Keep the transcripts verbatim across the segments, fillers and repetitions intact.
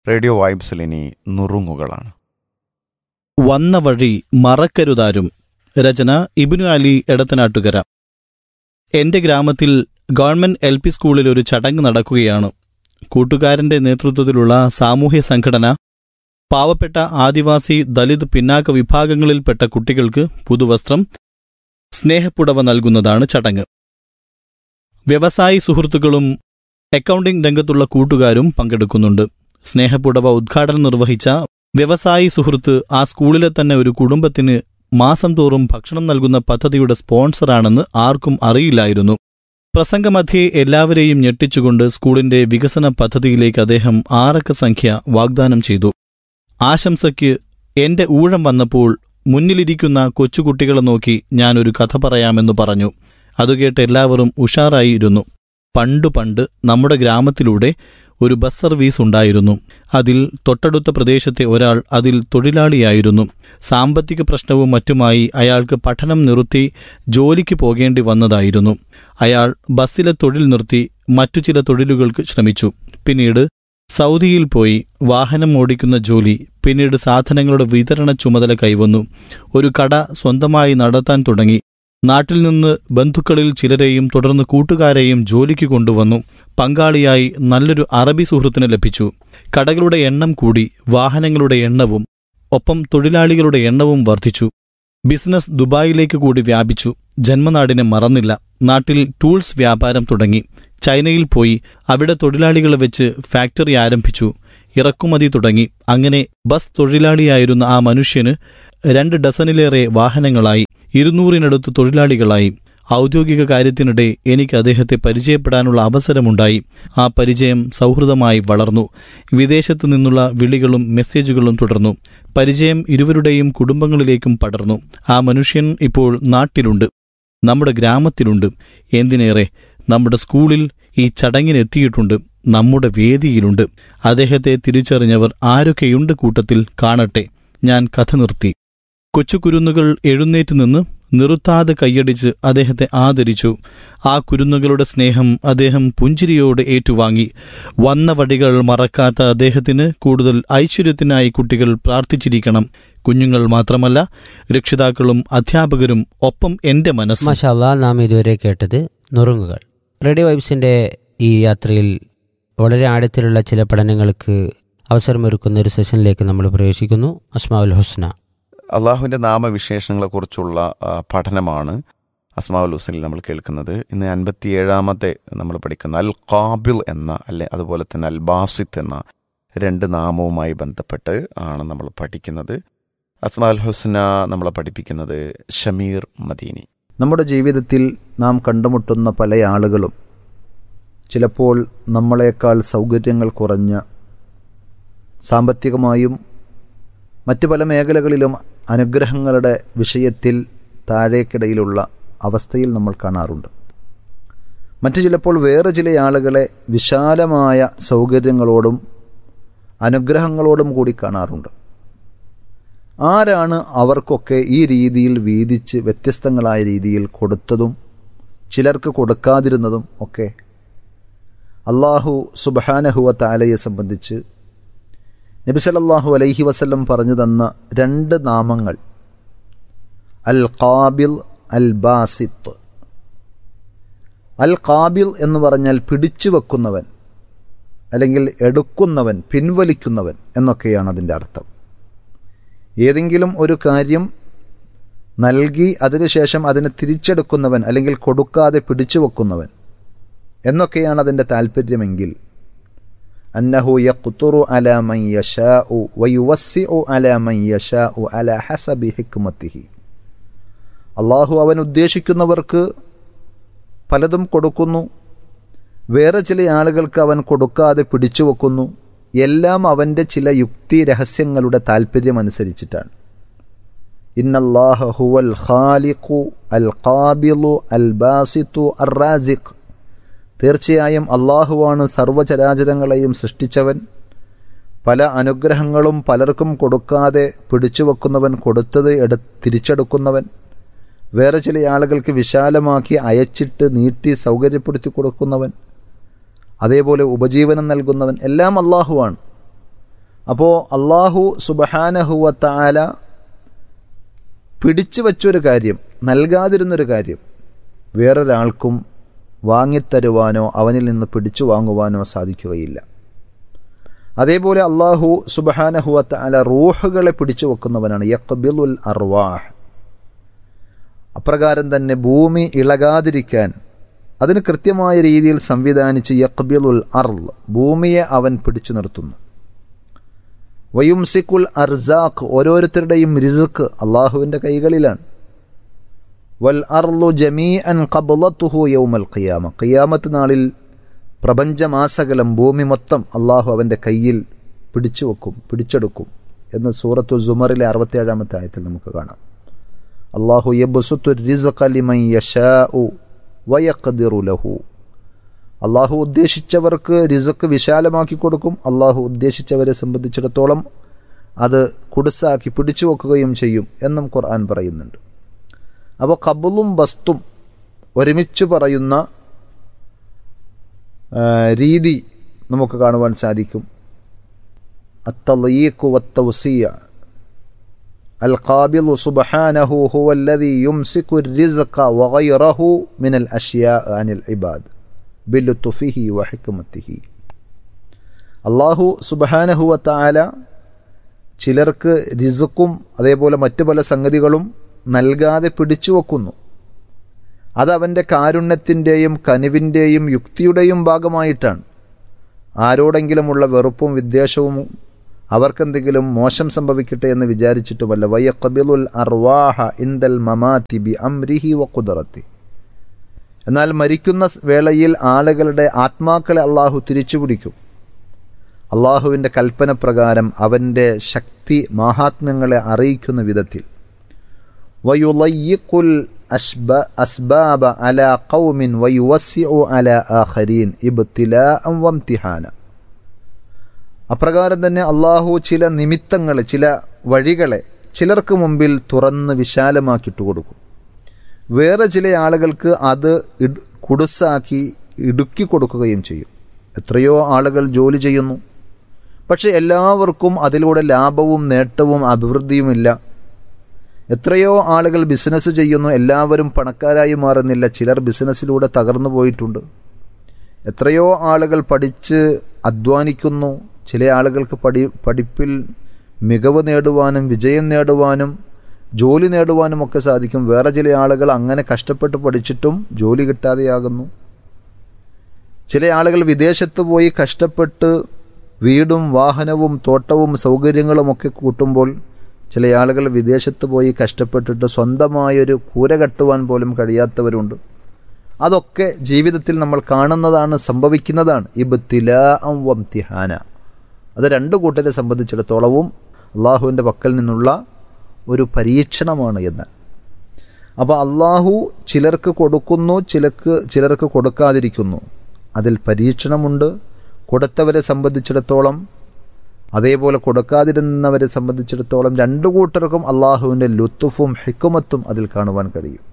Radio വൈബ്സിൽ ഇനി നുറുങ്ങുകളാണ്. വന്ന വഴി മറക്കരുതാരും. രചന ഇബ്നു അലി എടത്തനാട്ടുകര. എന്റെ ഗ്രാമത്തിൽ ഗവൺമെന്റ് എൽ പി സ്കൂളിൽ ഒരു ചടങ്ങ് നടക്കുകയാണ്. കൂട്ടുകാരന്റെ നേതൃത്വത്തിലുള്ള സാമൂഹ്യ സംഘടന പാവപ്പെട്ട ആദിവാസി ദലിത് പിന്നാക്ക വിഭാഗങ്ങളിൽപ്പെട്ട കുട്ടികൾക്ക് പുതുവസ്ത്രം, സ്നേഹപ്പുടവ നൽകുന്നതാണ് ചടങ്ങ്. വ്യവസായി സുഹൃത്തുക്കളും അക്കൗണ്ടിംഗ് രംഗത്തുള്ള കൂട്ടുകാരും പങ്കെടുക്കുന്നുണ്ട്. സ്നേഹപ്പുടവ ഉദ്ഘാടനം നിർവഹിച്ച വ്യവസായി സുഹൃത്ത് ആ സ്കൂളിലെ തന്നെ ഒരു കുടുംബത്തിന് മാസം തോറും ഭക്ഷണം നൽകുന്ന പദ്ധതിയുടെ സ്പോൺസറാണെന്ന് ആർക്കും അറിയില്ലായിരുന്നു. പ്രസംഗമധ്യേ എല്ലാവരെയും ഞെട്ടിച്ചുകൊണ്ട് സ്കൂളിന്റെ വികസന പദ്ധതിയിലേക്ക് അദ്ദേഹം ആറക്ക സംഖ്യ വാഗ്ദാനം ചെയ്തു. ആശംസയ്ക്ക് എന്റെ ഊഴം വന്നപ്പോൾ മുന്നിലിരിക്കുന്ന കൊച്ചുകുട്ടികളെ നോക്കി ഞാനൊരു കഥ പറയാമെന്നു പറഞ്ഞു. അതുകേട്ട് എല്ലാവരും ഉഷാറായിരുന്നു. പണ്ടു പണ്ട് നമ്മുടെ ഗ്രാമത്തിലൂടെ ഒരു ബസ് സർവീസ് ഉണ്ടായിരുന്നു. അതിൽ തൊട്ടടുത്ത പ്രദേശത്തെ ഒരാൾ അതിൽ തൊഴിലാളിയായിരുന്നു. സാമ്പത്തിക പ്രശ്നവും മറ്റുമായി അയാൾക്ക് പഠനം നിർത്തി ജോലിക്ക് പോകേണ്ടി വന്നതായിരുന്നു. അയാൾ ബസ്സിലെ തൊഴിൽ നിർത്തി മറ്റു ചില തൊഴിലുകൾക്ക് ശ്രമിച്ചു. പിന്നീട് സൗദിയിൽ പോയി വാഹനം ഓടിക്കുന്ന ജോലി, പിന്നീട് സാധനങ്ങളുടെ വിതരണ ചുമതല കൈവന്നു. ഒരു കട സ്വന്തമായി നടത്താൻ തുടങ്ങി. നാട്ടിൽ നിന്ന് ബന്ധുക്കളിൽ ചിലരെയും തുടർന്ന് കൂട്ടുകാരെയും ജോലിക്ക് കൊണ്ടുവന്നു. പങ്കാളിയായി നല്ലൊരു അറബി സുഹൃത്തിനെ ലഭിച്ചു. കടകളുടെ എണ്ണം കൂടി, വാഹനങ്ങളുടെ എണ്ണവും ഒപ്പം തൊഴിലാളികളുടെ എണ്ണവും വർദ്ധിച്ചു. ബിസിനസ് ദുബായിലേക്ക് കൂടി വ്യാപിച്ചു. ജന്മനാടിനെ മറന്നില്ല. നാട്ടിൽ ടൂൾസ് വ്യാപാരം തുടങ്ങി. ചൈനയിൽ പോയി അവിടെ തൊഴിലാളികളെ വെച്ച് ഫാക്ടറി ആരംഭിച്ചു. ഇറക്കുമതി തുടങ്ങി. അങ്ങനെ ബസ് തൊഴിലാളിയായിരുന്ന ആ മനുഷ്യന് രണ്ട് ഡസനിലേറെ വാഹനങ്ങളായി, ഇരുന്നൂറിനടുത്ത് തൊഴിലാളികളായി. ഔദ്യോഗിക കാര്യത്തിനിടെ എനിക്ക് അദ്ദേഹത്തെ പരിചയപ്പെടാനുള്ള അവസരമുണ്ടായി. ആ പരിചയം സൗഹൃദമായി വളർന്നു. വിദേശത്തു നിന്നുള്ള വിളികളും മെസ്സേജുകളും തുടർന്നു. പരിചയം ഇരുവരുടെയും കുടുംബങ്ങളിലേക്കും പടർന്നു. ആ മനുഷ്യൻ ഇപ്പോൾ നാട്ടിലുണ്ട്, നമ്മുടെ ഗ്രാമത്തിലുണ്ട്. എന്തിനേറെ നമ്മുടെ സ്കൂളിൽ ഈ ചടങ്ങിനെത്തിയിട്ടുണ്ട്, നമ്മുടെ വേദിയിലുണ്ട്. അദ്ദേഹത്തെ തിരിച്ചറിഞ്ഞവർ ആരൊക്കെയുണ്ട് കൂട്ടത്തിൽ കാണട്ടെ. ഞാൻ കഥ നിർത്തി. കൊച്ചുകുരുന്നുകൾ എഴുന്നേറ്റ് നിന്ന് നിർത്താതെ കൈയടിച്ച് അദ്ദേഹത്തെ ആദരിച്ചു. ആ കുരുന്നുകളുടെ സ്നേഹം അദ്ദേഹം പുഞ്ചിരിയോടെ ഏറ്റുവാങ്ങി. വന്ന വഴികൾ മറക്കാത്ത അദ്ദേഹത്തിന് കൂടുതൽ ഐശ്വര്യത്തിനായി കുട്ടികൾ പ്രാർത്ഥിച്ചിരിക്കണം. കുഞ്ഞുങ്ങൾ മാത്രമല്ല, രക്ഷിതാക്കളും അധ്യാപകരും ഒപ്പം എന്റെ മനസ്സ്. മാഷാ അല്ലാഹ്, നാം ഇതുവരെ കേട്ടത് നുറുങ്ങുകൾ. റേഡിയോ വൈബ്സിന്റെ ഈ യാത്രയിൽ വളരെ ആഴത്തിലുള്ള ചില പഠനങ്ങൾക്ക് അവസരമൊരുക്കുന്ന ഒരു സെഷനിലേക്ക് നമ്മൾ പ്രവേശിക്കുന്നു. അസ്മാഉൽ ഹുസ്ന, അള്ളാഹുവിൻ്റെ നാമവിശേഷങ്ങളെക്കുറിച്ചുള്ള പഠനമാണ് അസ്മാഉൽ ഹുസ്നയിൽ നമ്മൾ കേൾക്കുന്നത്. ഇന്ന് അൻപത്തിയേഴാമത്തെ നമ്മൾ പഠിക്കുന്ന അൽ ഖാബിൽ എന്ന അല്ലെ അതുപോലെ തന്നെ അൽ ബാസിത്ത് എന്ന രണ്ട് നാമവുമായി ബന്ധപ്പെട്ട് ആണ് നമ്മൾ പഠിക്കുന്നത്. അസ്മാഉൽ ഹുസ്ന നമ്മളെ പഠിപ്പിക്കുന്നത് ഷമീർ മദീനി. നമ്മുടെ ജീവിതത്തിൽ നാം കണ്ടുമുട്ടുന്ന പല ആളുകളും ചിലപ്പോൾ നമ്മളെക്കാൾ സൗകര്യങ്ങൾ കുറഞ്ഞ, സാമ്പത്തികമായും മറ്റു പല മേഖലകളിലും അനുഗ്രഹങ്ങളുടെ വിഷയത്തിൽ താഴേക്കിടയിലുള്ള അവസ്ഥയിൽ നമ്മൾ കാണാറുണ്ട്. മറ്റു ചിലപ്പോൾ വേറെ ചില ആളുകളെ വിശാലമായ സൗകര്യങ്ങളോടും അനുഗ്രഹങ്ങളോടും കൂടി കാണാറുണ്ട്. ആരാണ് അവർക്കൊക്കെ ഈ രീതിയിൽ വീതിച്ച് വ്യത്യസ്തങ്ങളായ രീതിയിൽ കൊടുത്തതും ചിലർക്ക് കൊടുക്കാതിരുന്നതും ഒക്കെ? അല്ലാഹു സുബ്ഹാനഹു വ തആലയെ സംബന്ധിച്ച് നബി സല്ലല്ലാഹു അലൈഹി വസല്ലം പറഞ്ഞു തന്ന രണ്ട് നാമങ്ങൾ അൽ ഖാബിൽ, അൽ ബാസിത്ത്. അൽ ഖാബിൽ എന്ന് പറഞ്ഞാൽ പിടിച്ചു വെക്കുന്നവൻ, അല്ലെങ്കിൽ എടുക്കുന്നവൻ, പിൻവലിക്കുന്നവൻ എന്നൊക്കെയാണ് അതിൻ്റെ അർത്ഥം. ഏതെങ്കിലും ഒരു കാര്യം നൽകി അതിനുശേഷം അതിനെ തിരിച്ചെടുക്കുന്നവൻ, അല്ലെങ്കിൽ കൊടുക്കാതെ പിടിച്ചു വെക്കുന്നവൻ എന്നൊക്കെയാണ് അതിൻ്റെ താല്പര്യമെങ്കിൽ അന്നഹു യഖ്തുറു അലാ മൻ യശാഉ വയുവസ്സിഉ അലാ മൻ യശാഉ അലാ ഹസബി ഹിക്മതിഹി. അള്ളാഹു അവൻ ഉദ്ദേശിക്കുന്നവർക്ക് പലതും കൊടുക്കുന്നു, വേറെ ചില ആളുകൾക്ക് അവൻ കൊടുക്കാതെ പിടിച്ചു വെക്കുന്നു. എല്ലാം അവൻ്റെ ചില യുക്തി രഹസ്യങ്ങളുടെ താല്പര്യമനുസരിച്ചിട്ടാണ്. ഇന്നല്ലാഹ ഹുവൽ ഖാലിഖു അൽ ഖാബിലു അൽ ബാസിത്തു അർ റാസിഖ്. തീർച്ചയായും അള്ളാഹുവാണ് സർവ്വചരാചരങ്ങളെയും സൃഷ്ടിച്ചവൻ. പല അനുഗ്രഹങ്ങളും പലർക്കും കൊടുക്കാതെ പിടിച്ചുവെക്കുന്നവൻ, കൊടുത്തത് എടു തിരിച്ചെടുക്കുന്നവൻ, വേറെ ചില ആളുകൾക്ക് വിശാലമാക്കി അയച്ചിട്ട് നീട്ടി സൗകര്യപ്പെടുത്തി കൊടുക്കുന്നവൻ, അതേപോലെ ഉപജീവനം നൽകുന്നവൻ, എല്ലാം അള്ളാഹുവാണ്. അപ്പോൾ അള്ളാഹു സുബ്ഹാനഹു വ തആല പിടിച്ചു വച്ചൊരു കാര്യം, നൽകാതിരുന്നൊരു കാര്യം വേറൊരാൾക്കും വാങ്ങിത്തരുവാനോ അവനിൽ നിന്ന് പിടിച്ചു വാങ്ങുവാനോ സാധിക്കുകയില്ല. അതേപോലെ അള്ളാഹു സുബ്ഹാനഹു വ തആല റൂഹുകളെ പിടിച്ചു വെക്കുന്നവനാണ്. യഖ്ബിലുൽ അർവാഹ്. അപ്രകാരം തന്നെ ഭൂമി ഇളകാതിരിക്കാൻ അതിന് കൃത്യമായ രീതിയിൽ സംവിധാനിച്ച് യഖ്ബിലുൽ അർള്, ഭൂമിയെ അവൻ പിടിച്ചു നിർത്തുന്നു. വയുംസിക്കുൽ അർസാഖ്, ഓരോരുത്തരുടെയും റിസ്ക് അള്ളാഹുവിൻ്റെ കൈകളിലാണ്. വൽ അർളു ജമീഅൻ ഖബ്ളതുഹു യൗമൽ ഖിയാമ, ഖിയാമത്ത് നാളിൽ പ്രപഞ്ചമാസകലം ഭൂമി മൊത്തം അള്ളാഹു അവൻ്റെ കയ്യിൽ പിടിച്ചു വെക്കും, പിടിച്ചെടുക്കും എന്ന് സൂറത്തു സുമറിലെ അറുപത്തിയേഴാമത്തെ ആയത്തിൽ നമുക്ക് കാണാം. അള്ളാഹു യബ്സുത്തു റിസ്ഖ ലിമൻ യശാഉ വയഖ്ദിറു ലഹു, അള്ളാഹു ഉദ്ദേശിച്ചവർക്ക് റിസ്ക് വിശാലമാക്കി കൊടുക്കും. അള്ളാഹു ഉദ്ദേശിച്ചവരെ സംബന്ധിച്ചിടത്തോളം അത് കുടുസാക്കി പിടിച്ചു വെക്കുകയും ചെയ്യും എന്നും ഖുർആൻ പറയുന്നുണ്ട്. അപ്പോൾ ഖബ്ളും ബസ്തും ഒരുമിച്ച് പറയുന്ന രീതി നമുക്ക് കാണുവാൻ സാധിക്കും. അത്തളീഖു വത്തവസിയ, അൽ ഖാബിളു സുബ്ഹാനഹു ഹുവല്ലദീ യുംസികു الرزق وغيره من الاشياء عن العباد ബിലുത്ഫിഹി വഹിക്മത്തിഹി. അല്ലാഹു സുബ്ഹാനഹു വ തആല ചിലർക്ക് റിസ്ക്കും അതേപോലെ മറ്റു പല സംഗതികളും നൽകാതെ പിടിച്ചു വെക്കുന്നു. അത് അവൻ്റെ കാരുണ്യത്തിൻ്റെയും കനിവിൻ്റെയും യുക്തിയുടെയും ഭാഗമായിട്ടാണ്. ആരോടെങ്കിലുമുള്ള വെറുപ്പും വിദ്വേഷവും അവർക്കെന്തെങ്കിലും മോശം സംഭവിക്കട്ടെ എന്ന് വിചാരിച്ചിട്ടുമല്ല. വയഖ്ബിലുൽ അർവാഹ ഇൻദൽ മമാതി ബി അംരിഹി വ ഖുദ്റതി, എന്നാൽ മരിക്കുന്ന വേളയിൽ ആളുകളുടെ ആത്മാക്കളെ അള്ളാഹു തിരിച്ചു പിടിക്കും. അള്ളാഹുവിൻ്റെ കൽപ്പന പ്രകാരം അവൻ്റെ ശക്തി മാഹാത്മ്യങ്ങളെ അറിയിക്കുന്ന വിധത്തിൽ. വയുളയ്യിഖുൽ അസ്ബാബ അലാ ഖൗമിൻ വയുവസ്സിഉ അലാ ആഖരീൻ ഇബ്തിലാഅൻ വംതിഹാന. അപ്രകാരം തന്നെ അള്ളാഹു ചില നിമിത്തങ്ങൾ, ചില വഴികളെ ചിലർക്ക് മുമ്പിൽ തുറന്ന് വിശാലമാക്കിയിട്ട് കൊടുക്കും. വേറെ ചില ആളുകൾക്ക് അത് കുടുസാക്കി ഇടുക്കി കൊടുക്കുകയും ചെയ്യും. എത്രയോ ആളുകൾ ജോലി ചെയ്യുന്നു, പക്ഷെ എല്ലാവർക്കും അതിലൂടെ ലാഭവും നേട്ടവും അഭിവൃദ്ധിയുമില്ല. എത്രയോ ആളുകൾ ബിസിനസ് ചെയ്യുന്നു, എല്ലാവരും പണക്കാരായി മാറുന്നില്ല. ചിലർ ബിസിനസ്സിലൂടെ തകർന്നു പോയിട്ടുണ്ട്. എത്രയോ ആളുകൾ പഠിച്ച് അധ്വാനിക്കുന്നു. ചില ആളുകൾക്ക് പഠി പഠിപ്പിൽ മികവ് നേടുവാനും വിജയം നേടുവാനും ജോലി നേടുവാനും ഒക്കെ സാധിക്കും. വേറെ ചില ആളുകൾ അങ്ങനെ കഷ്ടപ്പെട്ട് പഠിച്ചിട്ടും ജോലി കിട്ടാതെയാകുന്നു. ചില ആളുകൾ വിദേശത്ത് പോയി കഷ്ടപ്പെട്ട് വീടും വാഹനവും തോട്ടവും സൗകര്യങ്ങളും ഒക്കെ കൂട്ടുമ്പോൾ ചില ആളുകൾ വിദേശത്ത് പോയി കഷ്ടപ്പെട്ടിട്ട് സ്വന്തമായൊരു കൂര കെട്ടുവാൻ പോലും കഴിയാത്തവരുണ്ട്. അതൊക്കെ ജീവിതത്തിൽ നമ്മൾ കാണുന്നതാണ്, സംഭവിക്കുന്നതാണ്. ഇബ്തിലാഅൻ വംതിഹാന, അത് രണ്ടു കൂട്ടരെ സംബന്ധിച്ചിടത്തോളവും അള്ളാഹുവിൻ്റെ പക്കൽ നിന്നുള്ള ഒരു പരീക്ഷണമാണ് എന്ന്. അപ്പോൾ അള്ളാഹു ചിലർക്ക് കൊടുക്കുന്നു, ചിലർക്ക് ചിലർക്ക് കൊടുക്കാതിരിക്കുന്നു. അതിൽ പരീക്ഷണമുണ്ട്. കൊടുത്തവരെ സംബന്ധിച്ചിടത്തോളം അതേപോലെ കൊടുക്കാതിരുന്നവരെ സംബന്ധിച്ചിടത്തോളം രണ്ടു കൂട്ടർക്കും അള്ളാഹുവിൻ്റെ ലുത്തുഫും ഹിക്മത്തും അതിൽ കാണുവാൻ കഴിയും.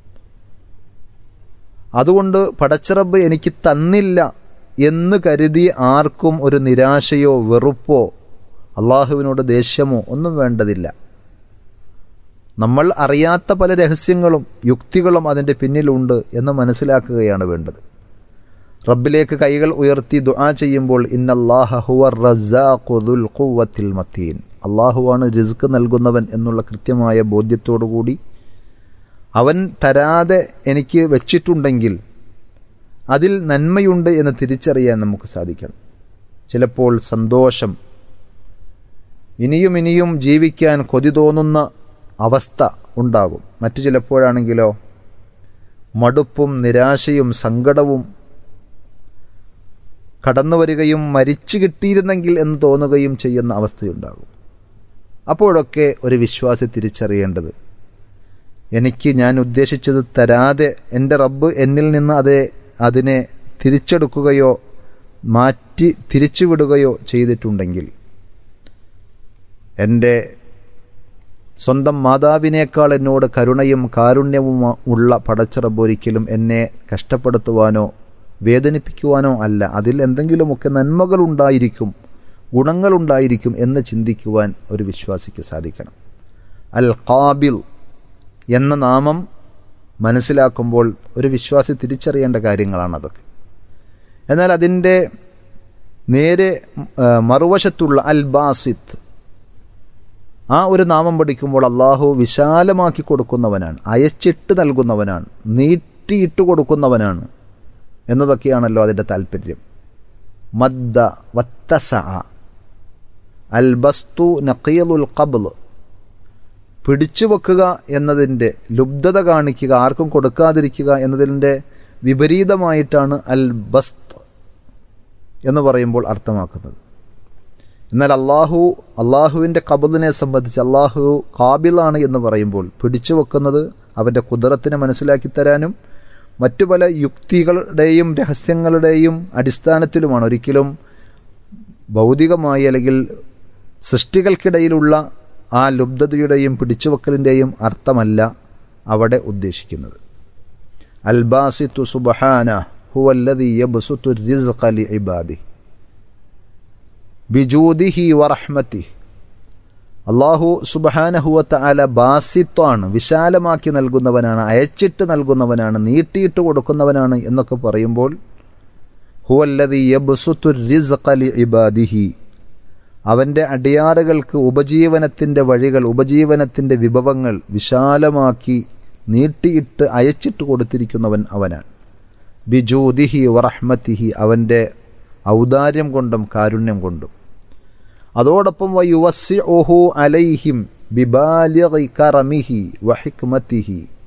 അതുകൊണ്ട് പടച്ചറബ് എനിക്ക് തന്നില്ല എന്ന് കരുതി ആർക്കും ഒരു നിരാശയോ വെറുപ്പോ അള്ളാഹുവിനോട് ദേഷ്യമോ ഒന്നും വേണ്ടതില്ല. നമ്മൾ അറിയാത്ത പല രഹസ്യങ്ങളും യുക്തികളും അതിൻ്റെ പിന്നിലുണ്ട് എന്ന് മനസ്സിലാക്കുകയാണ് വേണ്ടത്. റബ്ബിലേക്ക് കൈകൾ ഉയർത്തി ദുആ ചെയ്യുമ്പോൾ ഇന്നല്ലാഹ ഹുവർ റസ്സാഖു ദുൽ ഖുവ്വത്തിൽ മതീൻ, അള്ളാഹുവാണ് റിസ്ക് നൽകുന്നവൻ എന്നുള്ള കൃത്യമായ ബോധ്യത്തോടുകൂടി അവൻ തരാതെ എനിക്ക് വെച്ചിട്ടുണ്ടെങ്കിൽ അതിൽ നന്മയുണ്ട് എന്ന് തിരിച്ചറിയാൻ നമുക്ക് സാധിക്കണം. ചിലപ്പോൾ സന്തോഷം, ഇനിയും ഇനിയും ജീവിക്കാൻ കൊതി തോന്നുന്ന അവസ്ഥ ഉണ്ടാകും. മറ്റു ചിലപ്പോഴാണെങ്കിലോ മടുപ്പും നിരാശയും സങ്കടവും കടന്നു വരികയും മരിച്ചു കിട്ടിയിരുന്നെങ്കിൽ എന്ന് തോന്നുകയും ചെയ്യുന്ന അവസ്ഥയുണ്ടാകും. അപ്പോഴൊക്കെ ഒരു വിശ്വാസി തിരിച്ചറിയേണ്ടത്, എനിക്ക് ഞാൻ ഉദ്ദേശിച്ചത് തരാതെ എൻ്റെ റബ്ബ് എന്നിൽ നിന്ന് അതേ അതിനെ തിരിച്ചെടുക്കുകയോ മാറ്റി തിരിച്ചുവിടുകയോ ചെയ്തിട്ടുണ്ടെങ്കിൽ എൻ്റെ സ്വന്തം മാതാവിനേക്കാൾ എന്നോട് കരുണയും കാരുണ്യവും ഉള്ള പടച്ചറബ് ഒരിക്കലും എന്നെ കഷ്ടപ്പെടുത്തുവാനോ വേദനിപ്പിക്കുവാനോ അല്ല. അതിൽ എന്തെങ്കിലുമൊക്കെ നന്മകളുണ്ടായിരിക്കും, ഗുണങ്ങളുണ്ടായിരിക്കും എന്ന് ചിന്തിക്കുവാൻ ഒരു വിശ്വാസിക്ക് സാധിക്കണം. അൽ ഖാബിൽ എന്ന നാമം മനസ്സിലാക്കുമ്പോൾ ഒരു വിശ്വാസി തിരിച്ചറിയേണ്ട കാര്യങ്ങളാണ് അതൊക്കെ. എന്നാൽ അതിൻ്റെ നേരെ മറുവശത്തുള്ള അൽ ബാസിത്ത്, ആ ഒരു നാമം പഠിക്കുമ്പോൾ അള്ളാഹു വിശാലമാക്കി കൊടുക്കുന്നവനാണ്, അയച്ചിട്ട് നൽകുന്നവനാണ്, നീട്ടിയിട്ട് കൊടുക്കുന്നവനാണ് എന്നതൊക്കെയാണല്ലോ അതിൻ്റെ താല്പര്യം. മദ്ദ വത്തസഅ, അൽ ബസ്തു നഖീലുൽ ഖബ്ൽ, പിടിച്ചു വെക്കുക എന്നതിൻ്റെ ലുബ്ധത കാണിക്കുക, ആർക്കും കൊടുക്കാതിരിക്കുക എന്നതിൻ്റെ വിപരീതമായിട്ടാണ് അൽ ബസ്ത് എന്ന് പറയുമ്പോൾ അർത്ഥമാക്കുന്നത്. എന്നാൽ അള്ളാഹു അള്ളാഹുവിൻ്റെ ഖബ്ലിനെ സംബന്ധിച്ച് അള്ളാഹു ഖാബിലാണ് എന്ന് പറയുമ്പോൾ പിടിച്ചു വെക്കുന്നത് അവൻ്റെ ഖുദ്റത്തിനെ മനസ്സിലാക്കി തരാനും മറ്റു പല യുക്തികളുടെയും രഹസ്യങ്ങളുടെയും അടിസ്ഥാനത്തിലുമാണ്. ഒരിക്കലും ഭൗതികമായി അല്ലെങ്കിൽ സൃഷ്ടികൾക്കിടയിലുള്ള ആ ലുബ്ധതയുടെയും പിടിച്ചുവെക്കലിൻ്റെയും അർത്ഥമല്ല അവിടെ ഉദ്ദേശിക്കുന്നത്. അൽ ബാസിത്തു സുബ്ഹാനഹു ഹുവല്ലദീ യബ്സുത്തു റിസ്ഖ ലിഇബാദിഹി ബിജൂദിഹി വറഹ്മതിഹി. അല്ലാഹു സുബ്ഹാനഹു വതആല ബാസിത്താണ്, വിശാലമാക്കി നൽകുന്നവനാണ്, അയച്ചിട്ട് നൽകുന്നവനാണ്, നീട്ടിയിട്ട് കൊടുക്കുന്നവനാണ് എന്നൊക്കെ പറയുമ്പോൾ ഹുവല്ലദീ യബ്സുത്തു റിസ്ഖ ലിഇബാദിഹി, അവൻ്റെ അടിയാറുകൾക്ക് ഉപജീവനത്തിൻ്റെ വഴികൾ, ഉപജീവനത്തിൻ്റെ വിഭവങ്ങൾ വിശാലമാക്കി നീട്ടിയിട്ട് അയച്ചിട്ട് കൊടുത്തിരിക്കുന്നവൻ അവനാണ്. ബിജൂദിഹി വറഹ്മതിഹി, അവൻ്റെ ഔദാര്യം കൊണ്ടും കാരുണ്യം കൊണ്ടും. അതോടൊപ്പം വയുവസ്സിഉഹു അലൈഹിം ബിബാലിഗി കറമിഹി വഹിക്മതിഹി,